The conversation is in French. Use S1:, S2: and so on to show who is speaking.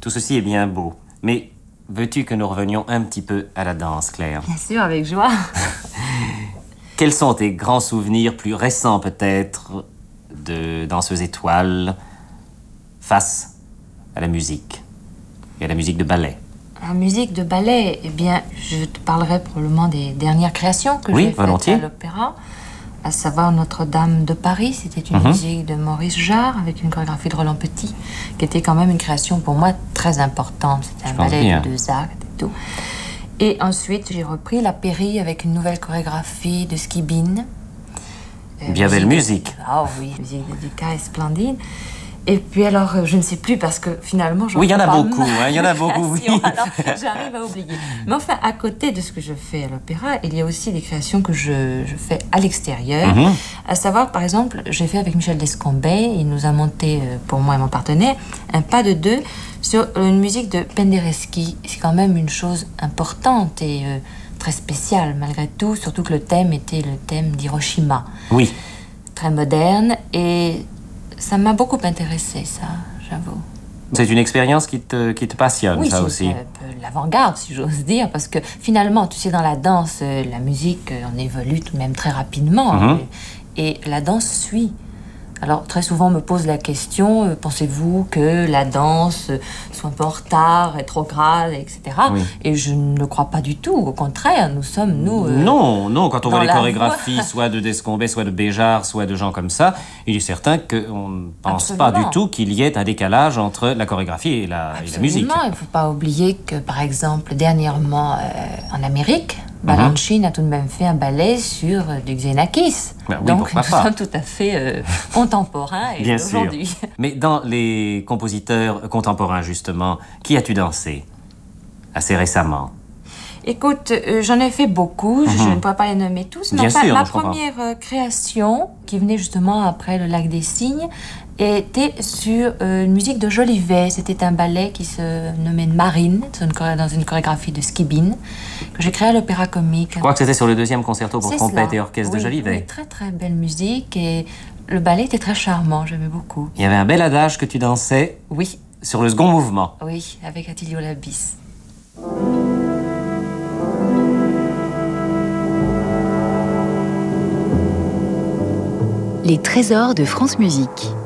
S1: Tout ceci est bien beau. Mais veux-tu que nous revenions un petit peu à la danse, Claire?
S2: Bien sûr, avec joie.
S1: Quels sont tes grands souvenirs, plus récents peut-être, de danseuse étoile face à la musique et à la musique de ballet?
S2: La musique de ballet, eh bien, je te parlerai probablement des dernières créations que
S1: Oui,
S2: j'ai faites
S1: volontiers.
S2: à l'opéra, à savoir Notre-Dame de Paris. C'était une musique de Maurice Jarre avec une chorégraphie de Roland Petit, qui était quand même une création pour moi très importante. C'était un
S1: pense
S2: ballet
S1: bien.
S2: de 2 actes et tout. Et ensuite, j'ai repris La Péri avec une nouvelle chorégraphie de Skibin.
S1: Bien belle musique.
S2: Ah oui, musique délicate et splendide. Et puis alors, je ne sais plus parce que finalement...
S1: Oui, il y en a
S2: pas
S1: beaucoup,
S2: mal
S1: hein, il y en a beaucoup, oui.
S2: créations, alors j'arrive à oublier. Mais enfin, à côté de ce que je fais à l'opéra, il y a aussi des créations que je fais à l'extérieur. À savoir, par exemple, j'ai fait avec Michel Descombes, il nous a monté, pour moi et mon partenaire, un pas de deux sur une musique de Penderecki. C'est quand même une chose importante et très spéciale malgré tout, surtout que le thème était le thème d'Hiroshima.
S1: Oui.
S2: Très moderne et ça m'a beaucoup intéressée, ça, j'avoue.
S1: C'est une expérience qui te passionne,
S2: Oui,
S1: ça
S2: c'est
S1: aussi.
S2: un peu l'avant-garde, si j'ose dire, parce que finalement, tu sais, dans la danse, la musique, on évolue tout de même très rapidement. Et la danse suit. Alors, très souvent, on me pose la question, pensez-vous que la danse soit un peu en retard, rétrograde, etc.
S1: Oui.
S2: Et je ne le crois pas du tout. Au contraire, nous sommes, nous...
S1: Non, quand on voit
S2: dans
S1: les
S2: la
S1: chorégraphies, soit de Descombes, soit de Béjart, soit de gens comme ça, il est certain qu'on ne pense
S2: Absolument.
S1: pas du tout qu'il y ait un décalage entre la chorégraphie et la musique.
S2: Absolument. Il ne faut pas oublier que, par exemple, dernièrement, en Amérique, Balanchine a tout de même fait un ballet sur du Xenakis.
S1: Ben oui,
S2: Donc,
S1: pourquoi
S2: nous
S1: pas.
S2: sommes tout à fait contemporains et
S1: Bien sûr.
S2: aujourd'hui.
S1: Mais dans les compositeurs contemporains, justement, qui as-tu dansé assez récemment?
S2: Écoute, j'en ai fait beaucoup, je ne pourrais pas les nommer tous, mais
S1: Bien
S2: enfin,
S1: sûr,
S2: ma
S1: je comprends.
S2: première création, qui venait justement après Le Lac des Cygnes, était sur une musique de Jolivet. C'était un ballet qui se nommait Marine, dans une chorégraphie de Skibin, que j'ai créé à l'Opéra Comique.
S1: Je crois que c'était sur le deuxième concerto pour
S2: C'est
S1: trompette
S2: cela.
S1: et orchestre
S2: Oui,
S1: de Jolivet.
S2: oui, très très belle musique et le ballet était très charmant, j'aimais beaucoup.
S1: Il y avait un bel adage que tu dansais
S2: Oui,
S1: sur le second mouvement.
S2: oui, avec Attilio Labis.
S3: Les trésors de France Musique.